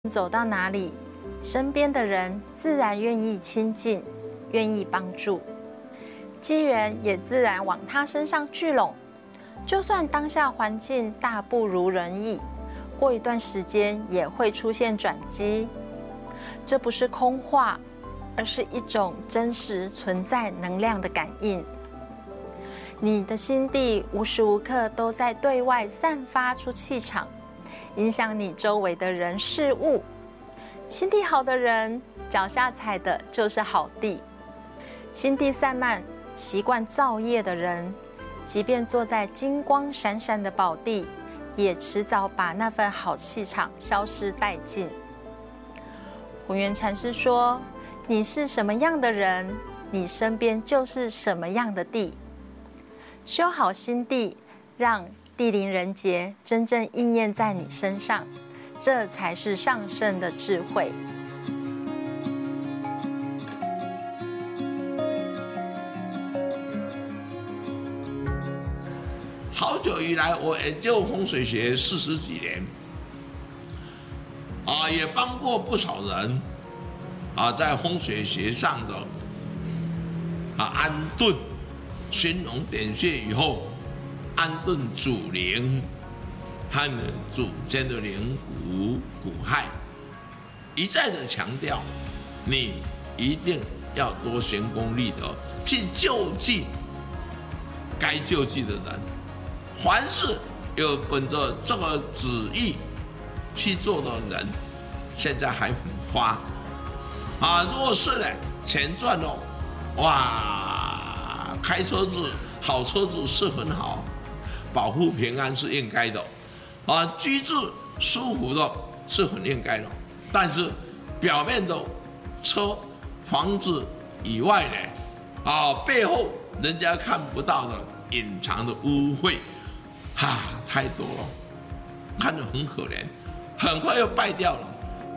走到哪里，身边的人自然愿意亲近，愿意帮助，机缘也自然往他身上聚拢。就算当下环境大不如人意，过一段时间也会出现转机。这不是空话，而是一种真实存在能量的感应。你的心地无时无刻都在对外散发出气场，影响你周围的人事物。心地好的人，脚下踩的就是好地。心地散漫、习惯造业的人，即便坐在金光闪闪的宝地，也迟早把那份好气场消失殆尽。文渊禅师说：“你是什么样的人，你身边就是什么样的地。修好心地，让地灵人杰真正应验在你身上，这才是上圣的智慧。” 好久以来，我研究风水学40几年，也帮过不少人，在风水学上的安顿、寻龙点穴以后，安顿祖灵和祖先的灵骨骸，一再的强调，你一定要多行功立德，去救济该救济的人。凡是有本着这个旨意去做的人，现在还很发如果是呢，钱赚了，哇，开车子好车子是很好，保护平安是应该的，居住舒服的是很应该的。但是表面的车房子以外呢，背后人家看不到的隐藏的污秽。太多了，看得很可怜，很快又败掉了。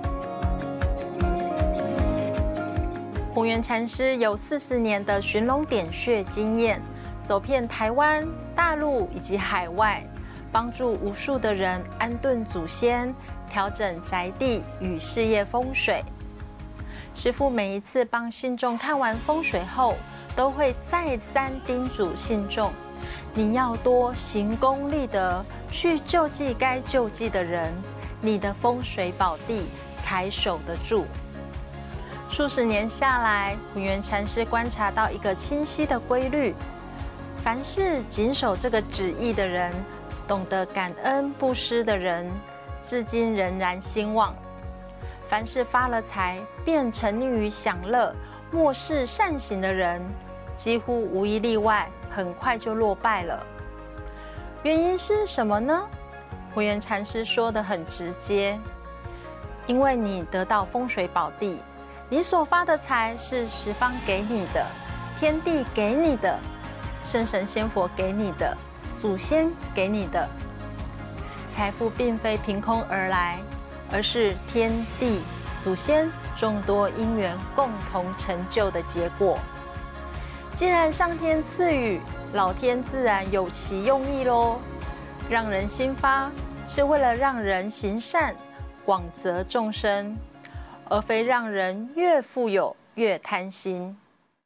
弘源禅师有40年的寻龙点穴经验，走遍台湾、大陆以及海外，帮助无数的人安顿祖先，调整宅地与事业风水。师父每一次帮信众看完风水后，都会再三叮嘱信众，你要多行功立德，去救济该救济的人，你的风水宝地才守得住。数十年下来，弘源禅师观察到一个清晰的规律：凡是谨守这个旨意的人，懂得感恩布施的人，至今仍然兴旺；凡是发了财便沉溺于享乐、漠视善行的人，几乎无一例外，很快就落败了。原因是什么呢？弘源禅师说得很直接：因为你得到风水宝地，你所发的财是十方给你的，天地给你的，圣神仙佛给你的，祖先给你的。财富并非凭空而来，而是天地、祖先众多因缘共同成就的结果。既然上天赐予，老天自然有其用意咯。让人心发，是为了让人行善，广泽众生，而非让人越富有越贪心。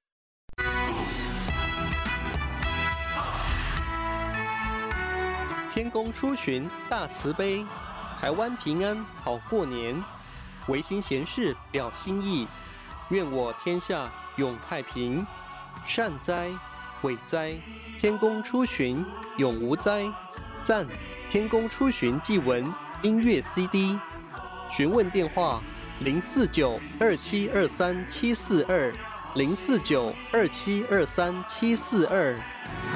天公出巡大慈悲，台湾平安好过年，唯心闲事表心意，愿我天下永太平。善哉，伟哉，天公出巡永无灾。赞，天公出巡祭文音乐 CD。询问电话049-2723-742，049-2723-742。